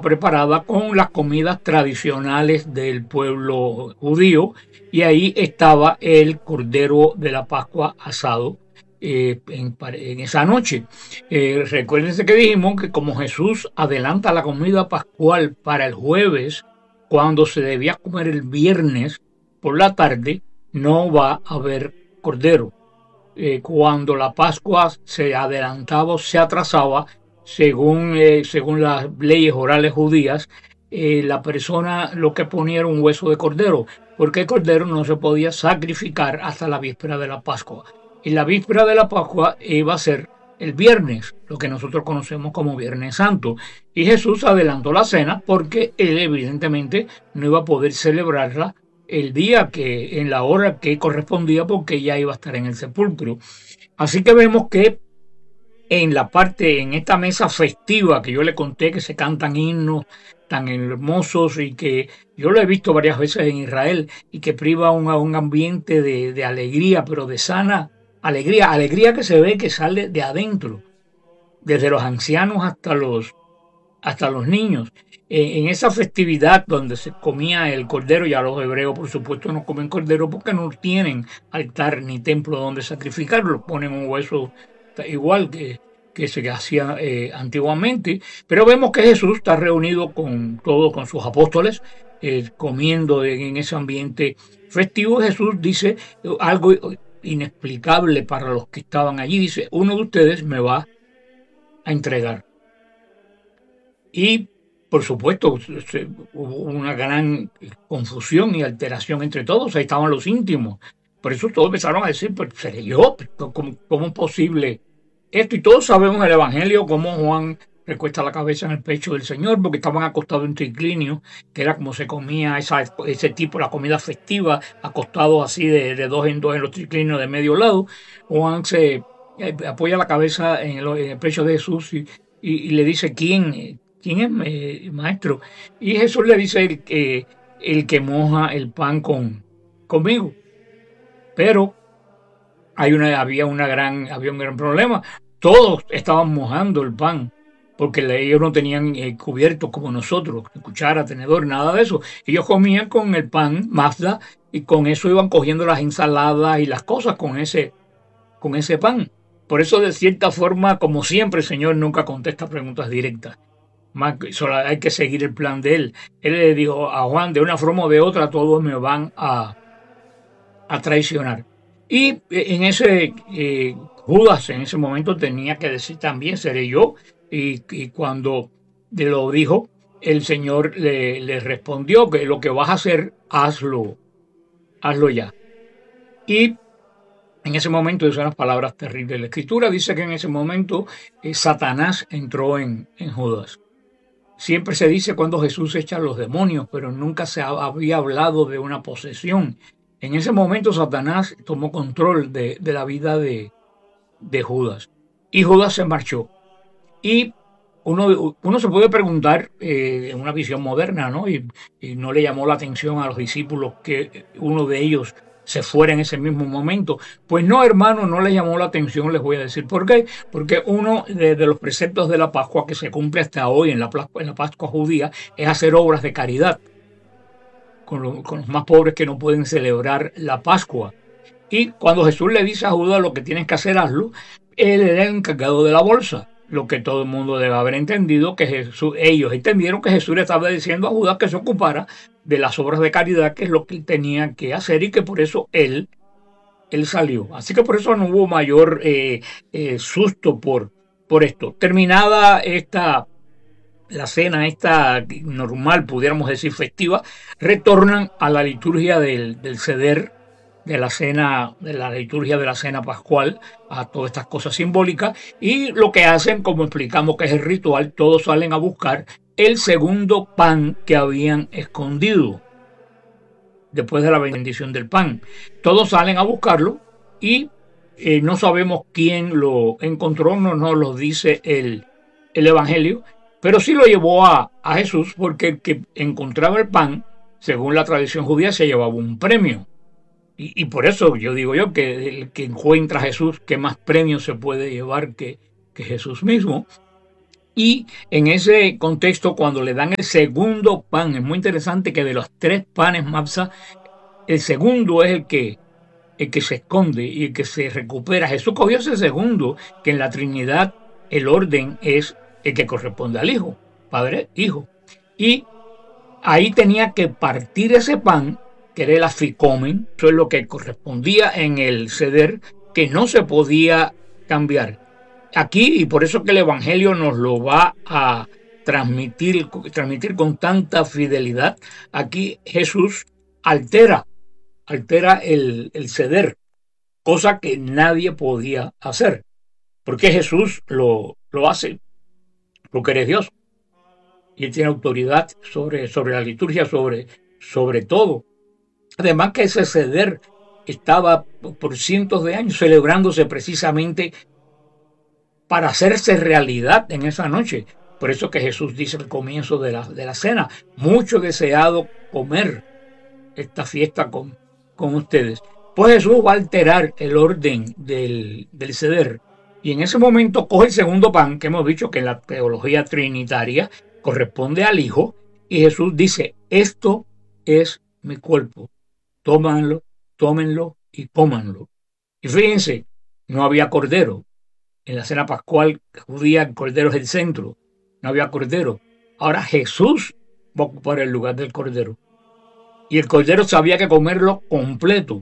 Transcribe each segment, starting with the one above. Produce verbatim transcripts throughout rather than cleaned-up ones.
preparada con las comidas tradicionales del pueblo judío, y ahí estaba el cordero de la Pascua asado eh, en, en esa noche. Eh, recuérdense que dijimos que como Jesús adelanta la comida pascual para el jueves, cuando se debía comer el viernes por la tarde, no va a haber cordero. Eh, cuando la Pascua se adelantaba o se atrasaba, según, eh, según las leyes orales judías, eh, la persona lo que ponía era un hueso de cordero, porque el cordero no se podía sacrificar hasta la víspera de la Pascua. Y la víspera de la Pascua iba a ser el viernes, lo que nosotros conocemos como Viernes Santo. Y Jesús adelantó la cena porque él evidentemente no iba a poder celebrarla el día que, en la hora que correspondía, porque ya iba a estar en el sepulcro. Así que vemos que en la parte, en esta mesa festiva que yo le conté, que se cantan himnos tan hermosos y que yo lo he visto varias veces en Israel y que priva un, un ambiente de, de alegría, pero de sana alegría, alegría que se ve que sale de adentro, desde los ancianos hasta los, hasta los niños. Eh, en esa festividad donde se comía el cordero, ya los hebreos por supuesto no comen cordero porque no tienen altar ni templo donde sacrificarlo, ponen un hueso igual que, que se hacía eh, antiguamente, pero vemos que Jesús está reunido con todos, con sus apóstoles, eh, comiendo en, en ese ambiente festivo. Jesús dice algo inexplicable para los que estaban allí, dice: uno de ustedes me va a entregar. Y por supuesto se, hubo una gran confusión y alteración entre todos, ahí estaban los íntimos. Por eso todos empezaron a decir: pues seré yo, ¿cómo, cómo es posible esto? Y todos sabemos el Evangelio cómo Juan recuesta la cabeza en el pecho del Señor, porque estaban acostados en triclinio, que era como se comía esa, ese tipo, la comida festiva, acostados así de, de dos en dos en los triclinios de medio lado. Juan se eh, apoya la cabeza en el, en el pecho de Jesús y, y, y le dice: ¿quién, quién es eh, maestro? Y Jesús le dice: el, eh, el que moja el pan con, conmigo. Pero hay una, había, una gran, había un gran problema. Todos estaban mojando el pan, porque ellos no tenían eh, cubiertos como nosotros, cuchara, tenedor, nada de eso. Ellos comían con el pan Mazda y con eso iban cogiendo las ensaladas y las cosas con ese, con ese pan. Por eso, de cierta forma, como siempre, el Señor nunca contesta preguntas directas. Más, solo hay que seguir el plan de Él. Él le dijo a Juan: de una forma o de otra, todos me van a, a traicionar. Y en ese eh, Judas en ese momento tenía que decir también: seré yo. Y, y cuando lo dijo, el Señor le, le respondió que lo que vas a hacer, hazlo, hazlo ya. Y en ese momento, esas son las palabras terribles. La Escritura dice que en ese momento eh, Satanás entró en, en Judas. Siempre se dice cuando Jesús echa a los demonios, pero nunca se había hablado de una posesión. En ese momento Satanás tomó control de, de la vida de, de Judas. Y Judas se marchó. Y uno, uno se puede preguntar, eh, en una visión moderna, ¿no? Y, y no le llamó la atención a los discípulos que uno de ellos se fuera en ese mismo momento. Pues no, hermano, no le llamó la atención. Les voy a decir por qué. Porque uno de, de los preceptos de la Pascua que se cumple hasta hoy en la, en la Pascua judía es hacer obras de caridad con, lo, con los más pobres que no pueden celebrar la Pascua. Y cuando Jesús le dice a Judas: lo que tienes que hacer, hazlo, él era el encargado de la bolsa. Lo que todo el mundo debe haber entendido, que Jesús, ellos entendieron que Jesús le estaba diciendo a Judas que se ocupara de las obras de caridad, que es lo que él tenía que hacer, y que por eso él, él salió. Así que por eso no hubo mayor eh, eh, susto por, por esto. Terminada esta, la cena esta normal, pudiéramos decir festiva, retornan a la liturgia del, del Seder, de la cena, de la liturgia de la cena pascual, a todas estas cosas simbólicas, y lo que hacen, como explicamos que es el ritual, todos salen a buscar el segundo pan que habían escondido después de la bendición del pan. Todos salen a buscarlo y eh, no sabemos quién lo encontró, no nos lo dice el, el Evangelio, pero sí lo llevó a, a Jesús, porque el que encontraba el pan, según la tradición judía, se llevaba un premio. Y, y por eso yo digo yo que el que encuentra a Jesús, ¿qué más premio se puede llevar que, que Jesús mismo? Y en ese contexto, cuando le dan el segundo pan, es muy interesante que de los tres panes Mapsa, el segundo es el que, el que se esconde y el que se recupera. Jesús cogió ese segundo, que en la Trinidad el orden es el que corresponde al Hijo, Padre, Hijo. Y ahí tenía que partir ese pan, que era el aficomen, eso es lo que correspondía en el ceder, que no se podía cambiar. Aquí, y por eso que el Evangelio nos lo va a transmitir, transmitir con tanta fidelidad, aquí Jesús altera, altera el, el ceder, cosa que nadie podía hacer. Porque Jesús lo, lo hace, porque eres Dios. Y él tiene autoridad sobre, sobre la liturgia, sobre, sobre todo. Además que ese ceder estaba por cientos de años celebrándose precisamente para hacerse realidad en esa noche. Por eso que Jesús dice al comienzo de la, de la cena, mucho deseado comer esta fiesta con, con ustedes. Pues Jesús va a alterar el orden del, del ceder. Y en ese momento coge el segundo pan, que hemos dicho que en la teología trinitaria corresponde al Hijo, y Jesús dice, esto es mi cuerpo, tómanlo, tómenlo y cómanlo. Y fíjense, no había cordero. En la cena pascual judía el cordero es el centro, no había cordero. Ahora Jesús va a ocupar el lugar del cordero. Y el cordero sabía que comerlo completo.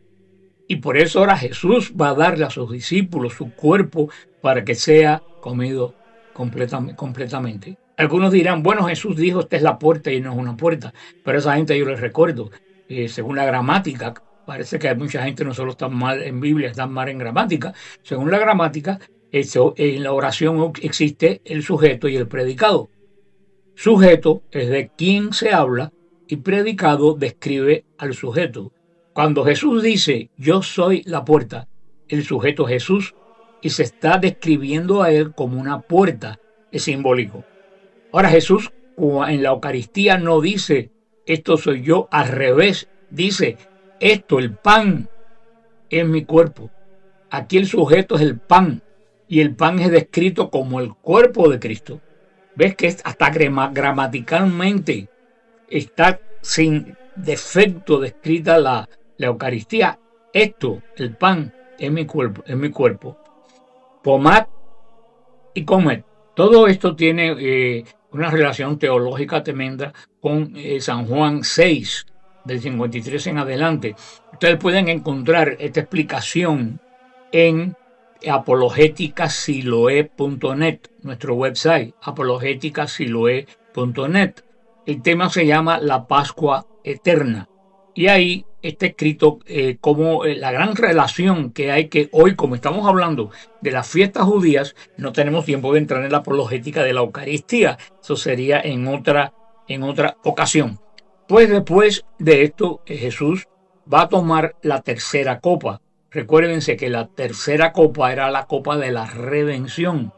Y por eso ahora Jesús va a darle a sus discípulos su cuerpo para que sea comido completamente. Algunos dirán, bueno, Jesús dijo, esta es la puerta y no es una puerta. Pero a esa gente yo les recuerdo, eh, según la gramática, parece que mucha gente no solo está mal en Biblia, está mal en gramática. Según la gramática, eso, en la oración existe el sujeto y el predicado. Sujeto es de quien se habla y predicado describe al sujeto. Cuando Jesús dice, yo soy la puerta, el sujeto es Jesús y se está describiendo a él como una puerta, es simbólico. Ahora Jesús en la Eucaristía no dice, esto soy yo, al revés, dice, esto, el pan, es mi cuerpo. Aquí el sujeto es el pan y el pan es descrito como el cuerpo de Cristo. ¿Ves que hasta gramaticalmente está sin defecto descrita la, la Eucaristía? Esto, el pan, es mi cuerpo, es mi cuerpo. Tomad y comed. Todo esto tiene eh, una relación teológica tremenda con eh, San Juan seis, del cincuenta y tres en adelante. Ustedes pueden encontrar esta explicación en apologética siloé punto net, nuestro website, apologética siloé punto net. El tema se llama La Pascua Eterna. Y ahí está escrito eh, como eh, la gran relación que hay, que hoy, como estamos hablando de las fiestas judías, no tenemos tiempo de entrar en la apologética de la Eucaristía. Eso sería en otra, en otra ocasión. Pues después de esto, eh, Jesús va a tomar la tercera copa. Recuérdense que la tercera copa era la copa de la redención.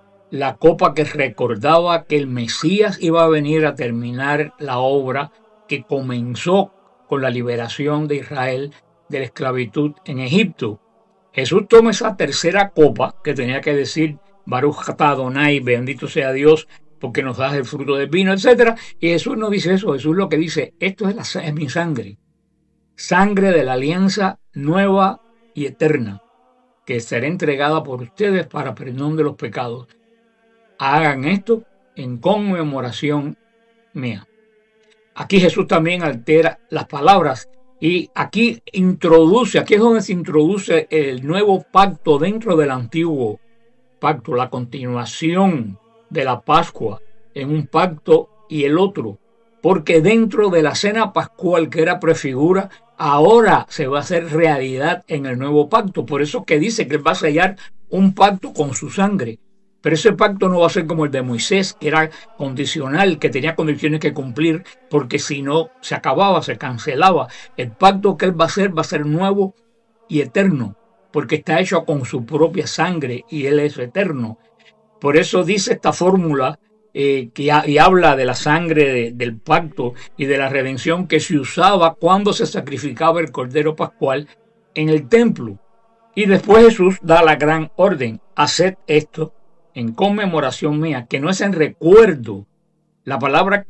La copa que recordaba que el Mesías iba a venir a terminar la obra que comenzó con la liberación de Israel de la esclavitud en Egipto. Jesús toma esa tercera copa que tenía que decir Baruch atah Adonai, bendito sea Dios, porque nos das el fruto del vino, etcétera. Y Jesús no dice eso. Jesús lo que dice, esto es, la, es mi sangre, sangre de la alianza nueva y eterna, que será entregada por ustedes para perdón de los pecados. Hagan esto en conmemoración mía. Aquí Jesús también altera las palabras y aquí introduce, aquí es donde se introduce el nuevo pacto dentro del antiguo pacto, la continuación de la Pascua en un pacto y el otro, porque dentro de la cena pascual que era prefigura, ahora se va a hacer realidad en el nuevo pacto. Por eso que dice que él va a sellar un pacto con su sangre. Pero ese pacto no va a ser como el de Moisés, que era condicional, que tenía condiciones que cumplir, porque si no se acababa, se cancelaba. El pacto que él va a hacer va a ser nuevo y eterno, porque está hecho con su propia sangre y él es eterno. Por eso dice esta fórmula eh, que ha, y habla de la sangre de, del pacto y de la redención que se usaba cuando se sacrificaba el Cordero Pascual en el templo. Y después Jesús da la gran orden, haced esto en conmemoración mía, que no es en recuerdo. La palabra